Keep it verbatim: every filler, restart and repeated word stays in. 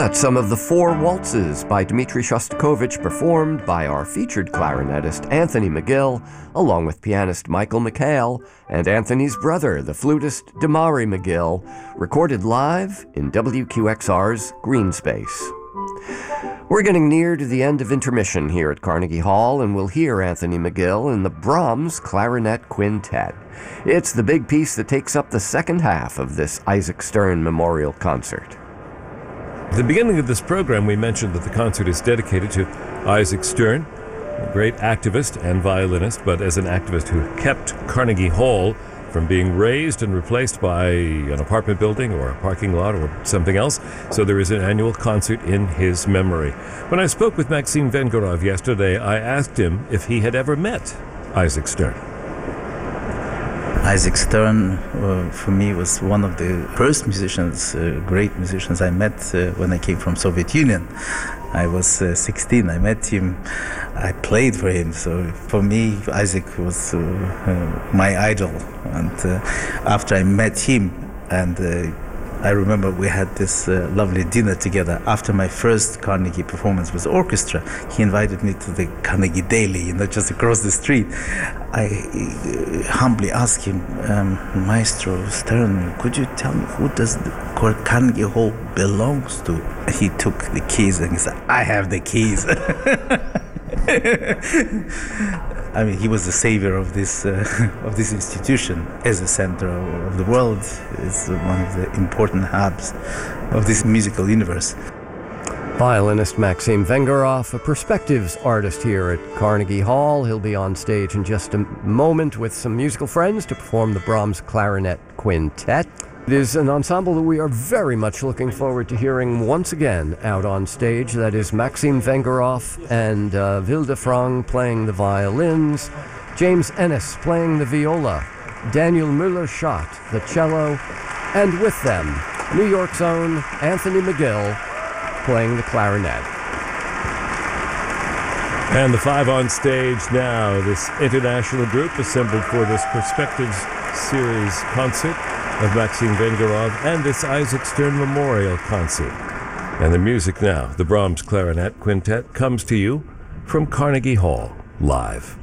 That's some of the Four Waltzes by Dmitri Shostakovich, performed by our featured clarinetist Anthony McGill, along with pianist Michael McHale and Anthony's brother, the flutist Damari McGill, recorded live in W Q X R's Green Space. We're getting near to the end of intermission here at Carnegie Hall, and we'll hear Anthony McGill in the Brahms Clarinet Quintet. It's the big piece that takes up the second half of this Isaac Stern Memorial Concert. At the beginning of this program, we mentioned that the concert is dedicated to Isaac Stern, a great activist and violinist, but as an activist who kept Carnegie Hall from being razed and replaced by an apartment building or a parking lot or something else. So there is an annual concert in his memory. When I spoke with Maxim Vengerov yesterday, I asked him if he had ever met Isaac Stern. Isaac Stern, uh, for me, was one of the first musicians, uh, great musicians I met uh, when I came from Soviet Union. I was uh, sixteen. I met him. I played for him. So for me, Isaac was uh, uh, my idol. And uh, after I met him, and uh, I remember we had this uh, lovely dinner together. After my first Carnegie performance with orchestra, he invited me to the Carnegie Daily, you know, just across the street. I uh, humbly asked him, um, Maestro Stern, could you tell me who does the Carnegie Hall belongs to? He took the keys and he said, I have the keys. I mean, he was the savior of this uh, of this institution as a center of the world. It's one of the important hubs of this musical universe. Violinist Maxim Vengerov, a perspectives artist here at Carnegie Hall. He'll be on stage in just a moment with some musical friends to perform the Brahms Clarinet Quintet. It is an ensemble that we are very much looking forward to hearing once again out on stage. That is Maxim Vengerov and uh, Vilde Frang playing the violins, James Ennis playing the viola, Daniel Müller-Schott the cello, and with them, New York's own Anthony McGill playing the clarinet. And the five on stage now, this international group assembled for this Perspectives Series concert of Maxim Vengerov and this Isaac Stern Memorial Concert. And the music now, the Brahms Clarinet Quintet, comes to you from Carnegie Hall, live.